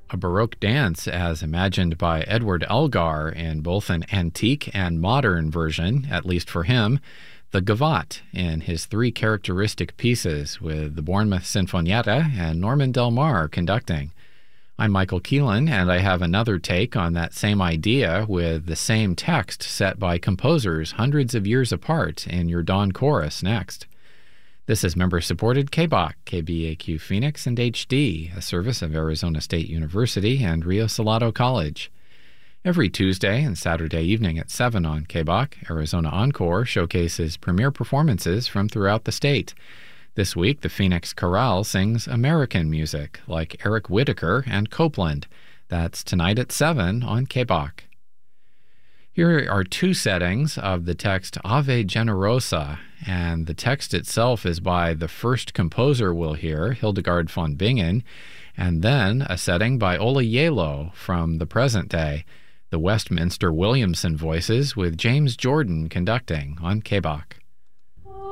a Baroque dance as imagined by Edward Elgar in both an antique and modern version, at least for him, the Gavotte in his three characteristic pieces with the Bournemouth Sinfonietta and Norman Del Mar conducting. I'm Michael Keelan, and I have another take on that same idea with the same text set by composers hundreds of years apart in your dawn chorus next. This is member-supported KBAQ, KBAQ Phoenix, and HD, a service of Arizona State University and Rio Salado College. Every Tuesday and Saturday evening at 7 on KBAQ, Arizona Encore showcases premiere performances from throughout the state. This week, the Phoenix Chorale sings American music, like Eric Whitacre and Copeland. That's tonight at 7 on KBAQ. Here are two settings of the text Ave Generosa, and the text itself is by the first composer we'll hear, Hildegard von Bingen, and then a setting by Ola Yelo from the present day, the Westminster Williamson Voices with James Jordan conducting on KBAQ.